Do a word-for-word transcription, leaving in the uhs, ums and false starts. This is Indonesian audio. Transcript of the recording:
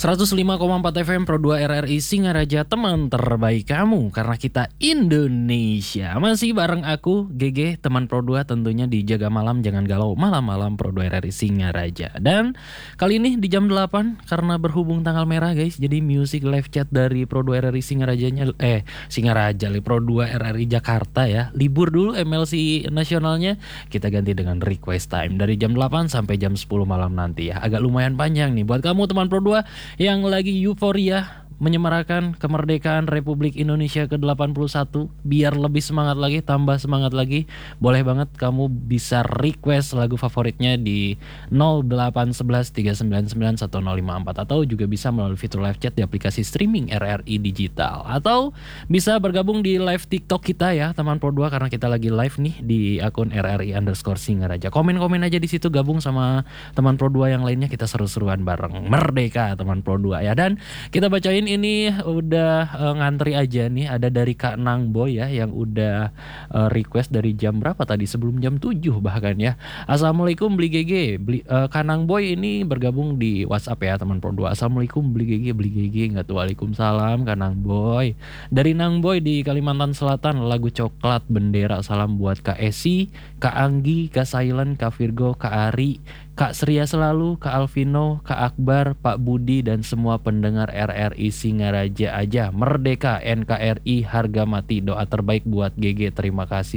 seratus lima koma empat F M Pro dua R R I Singaraja, teman terbaik kamu karena kita Indonesia. Masih bareng aku G G, teman Pro dua tentunya di Jaga Malam Jangan Galau malam-malam Pro dua R R I Singaraja. Dan kali ini di jam delapan karena berhubung tanggal merah guys, jadi music live chat dari Pro dua R R I Singarajanya eh Singaraja li Pro dua R R I Jakarta ya. Libur dulu M L C nasionalnya, kita ganti dengan request time dari jam delapan sampai jam sepuluh malam nanti ya. Agak lumayan panjang nih buat kamu teman Pro dua yang lagi euforia menyemarakan kemerdekaan Republik Indonesia ke delapan puluh satu. Biar lebih semangat lagi, tambah semangat lagi, boleh banget kamu bisa request lagu favoritnya di nol delapan satu satu tiga sembilan sembilan satu nol lima empat, atau juga bisa melalui fitur live chat di aplikasi streaming R R I Digital, atau bisa bergabung di live TikTok kita ya teman Pro dua, karena kita lagi live nih di akun R R I underscore Singaraja. Komen-komen aja di situ, gabung sama teman Pro dua yang lainnya, kita seru-seruan bareng merdeka teman Pro dua ya. Dan kita bacain ini udah uh, ngantri aja nih, ada dari Kak Nang Boy ya yang udah uh, request dari jam berapa tadi, sebelum jam tujuh bahkan ya. Assalamualaikum beli G G. Beli, uh, Kak Nang Boy ini bergabung di WhatsApp ya teman Pro dua. Assalamualaikum beli G G, beli G G enggak tuh. Waalaikumsalam Kak Nang Boy. Dari Nang Boy di Kalimantan Selatan, lagu Coklat Bendera. Salam buat Kak Esi, Kak Anggi, Kak Silent, Kak Virgo, Kak Ari, Kak Seria Selalu, Kak Alvino, Kak Akbar, Pak Budi, dan semua pendengar R R I Singaraja aja. Merdeka N K R I harga mati. Doa terbaik buat G G. Terima kasih.